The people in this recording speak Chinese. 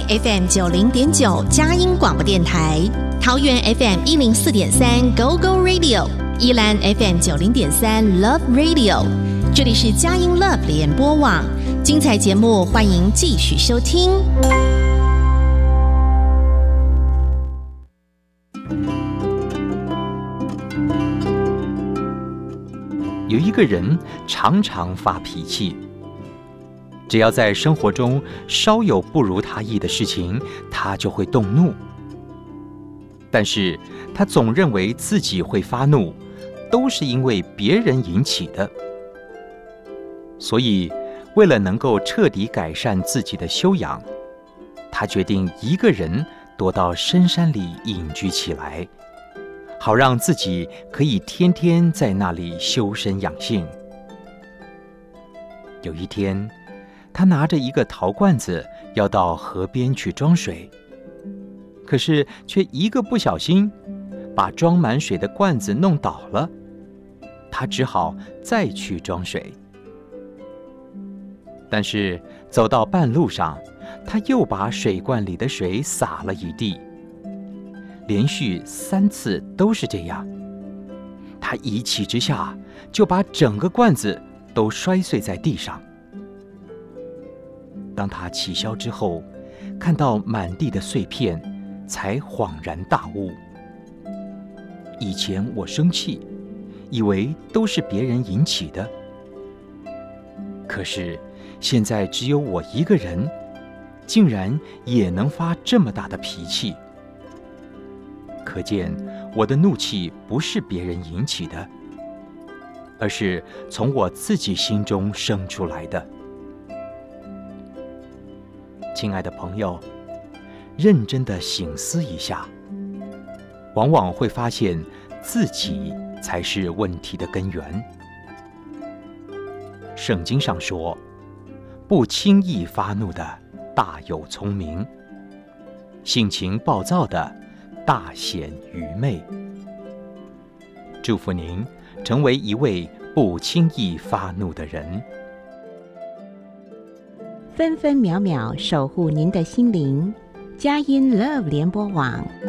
FM 90.9佳音广播电台，桃园 FM 104.3 Go Go Radio， 宜兰 FM 90.3 Love Radio。这里是佳音 Love 联播网，精彩节目欢迎继续收听。 有一个人常常发脾气，只要在生活中稍有不如他意的事情，他就会动怒。但是他总认为自己会发怒，都是因为别人引起的。所以，为了能够彻底改善自己的修养，他决定一个人躲到深山里隐居起来，好让自己可以天天在那里修身养性。有一天，他拿着一个陶罐子要到河边去装水，可是却一个不小心把装满水的罐子弄倒了，他只好再去装水。但是走到半路上，他又把水罐里的水洒了一地，连续3次都是这样。他一气之下就把整个罐子都摔碎在地上。当他气消之后，看到满地的碎片，才恍然大悟。以前我生气，以为都是别人引起的，可是现在只有我一个人，竟然也能发这么大的脾气。可见我的怒气不是别人引起的，而是从我自己心中生出来的。亲爱的朋友，认真的省思一下，往往会发现自己才是问题的根源。圣经上说，不轻易发怒的大有聪明，性情暴躁的大显愚昧。祝福您成为一位不轻易发怒的人。 分分秒秒守护您的心灵，佳音 Love 联播网。